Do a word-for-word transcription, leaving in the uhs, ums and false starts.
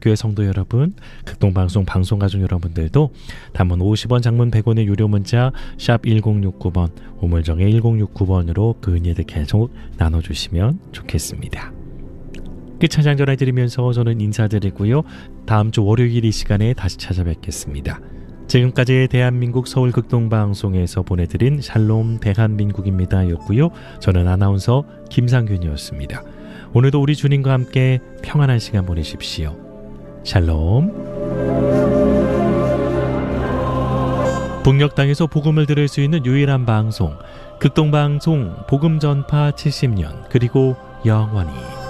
한국교회 성도 여러분, 극동방송 방송가족 여러분들도 단문 오십 원, 장문 백 원의 유료 문자 샵 일공육구 번, 우물정의 일공육구 번으로 그 은혜들 계속 나눠주시면 좋겠습니다. 끝찬장 전해드리면서 저는 인사드리고요. 다음 주 월요일 이 시간에 다시 찾아뵙겠습니다. 지금까지 대한민국 서울 극동방송에서 보내드린 샬롬 대한민국입니다 였고요. 저는 아나운서 김상균이었습니다. 오늘도 우리 주님과 함께 평안한 시간 보내십시오. 샬롬. 북녘 땅에서 복음을 들을 수 있는 유일한 방송, 극동방송 복음전파 칠십 년, 그리고 영원히.